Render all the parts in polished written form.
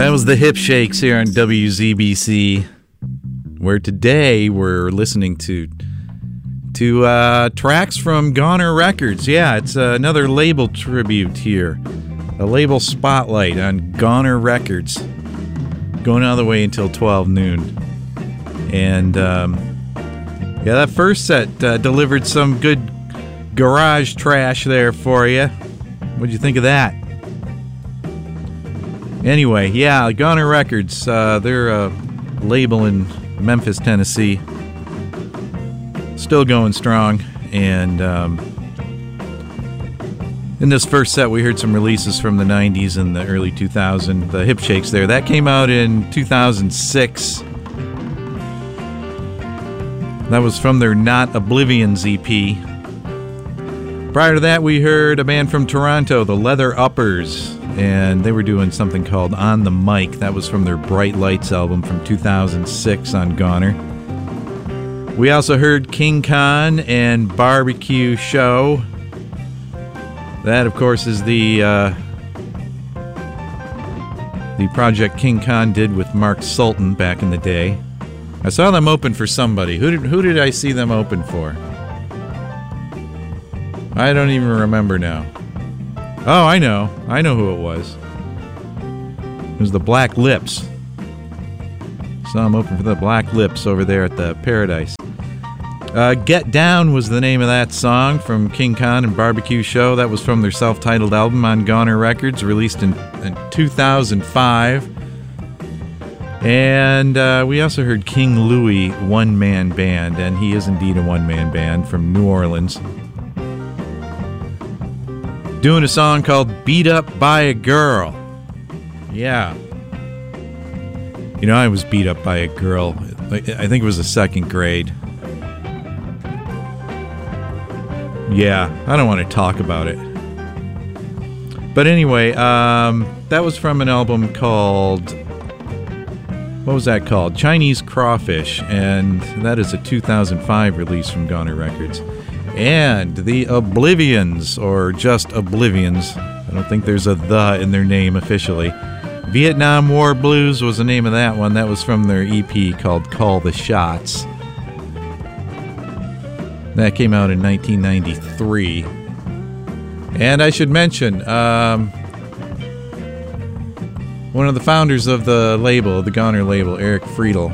That was the Hip Shakes here on WZBC, where today we're listening to tracks from Goner Records. Yeah, it's another label tribute here, a label spotlight on Goner Records, going all the way until 12 noon. And yeah, that first set delivered some good garage trash there for you. What'd you think of that? Anyway, yeah, Goner Records, they're a label in Memphis, Tennessee. Still going strong. And in this first set, we heard some releases from the 90s and the early 2000s. The Hip Shakes there. That came out in 2006. That was from their Not Oblivions EP. Prior to that, we heard a band from Toronto, the Leather Uppers. And they were doing something called On the Mic. That was from their Bright Lights album from 2006 on Goner. We also heard King Khan and Barbecue Show. That, of course, is the project King Khan did with Mark Sultan back in the day. I saw them open for somebody. Who did I see them open for? I don't even remember now. Oh, I know who it was. It was the Black Lips. Saw them open for the Black Lips over there at the Paradise. Get Down was the name of that song from King Khan and Barbecue Show. That was from their self-titled album on Goner Records, released in 2005. And we also heard King Louie, one-man band, and he is indeed a one-man band from New Orleans, doing a song called Beat Up by a Girl. Yeah. You know, I was beat up by a girl. I think it was the second grade. Yeah, I don't want to talk about it. But anyway, that was from an album called... What was that called? Chinese Crawfish. And that is a 2005 release from Goner Records. And the Oblivions, or just Oblivions. I don't think there's a "the" in their name officially. Vietnam War Blues was the name of that one. That was from their EP called Call the Shots. That came out in 1993. And I should mention, one of the founders of the label, the Goner label, Eric Friedel,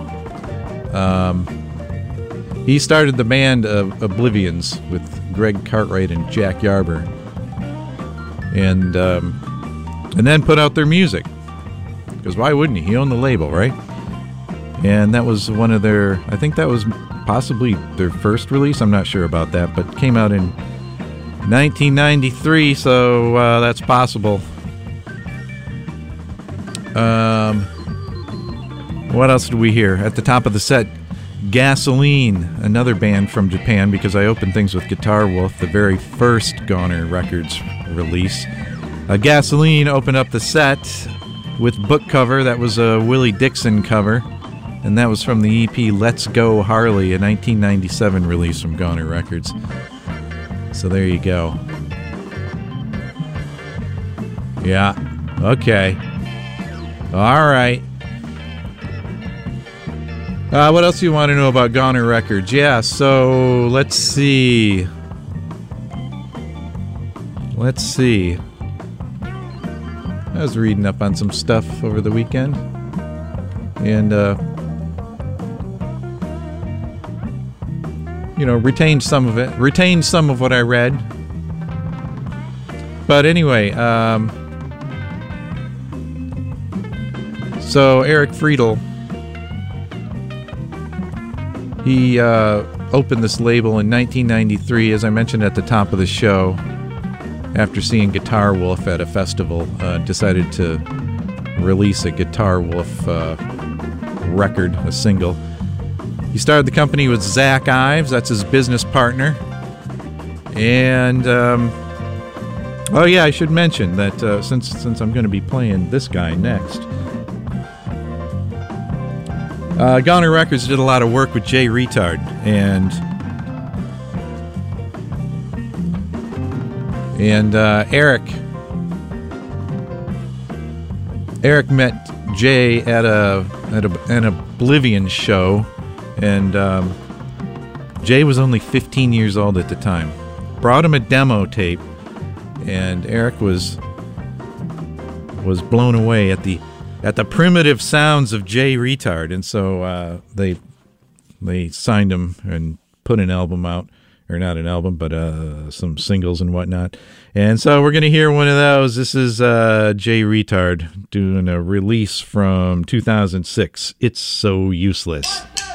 he started the band of Oblivions with Greg Cartwright and Jack Yarber, and then put out their music, because why wouldn't he? He owned the label, right? And that was one of their, I think that was possibly their first release, I'm not sure about that, but came out in 1993, so that's possible. What else did we hear? At the top of the set, Gasoline, another band from Japan, because I opened things with Guitar Wolf, the very first Goner Records release. Gasoline opened up the set with Book Cover. That was a Willie Dixon cover, and that was from the EP Let's Go Harley, a 1997 release from Goner Records. So there you go. Yeah, okay. All right. What else do you want to know about Goner Records? Yeah, so let's see. I was reading up on some stuff over the weekend, and retained some of what I read. But anyway, so Eric Friedel, he opened this label in 1993, as I mentioned at the top of the show. After seeing Guitar Wolf at a festival, decided to release a Guitar Wolf record, a single. He started the company with Zach Ives, that's his business partner. And, oh yeah, I should mention that since I'm going to be playing this guy next, Goner Records did a lot of work with Jay Retard, and Eric met Jay at an Oblivion show, and Jay was only 15 years old at the time. Brought him a demo tape, and Eric was blown away at the primitive sounds of Jay Retard, and so they signed him and put an album out, or not an album, but some singles and whatnot. And so we're going to hear one of those. This is Jay Retard doing a release from 2006, It's So Useless.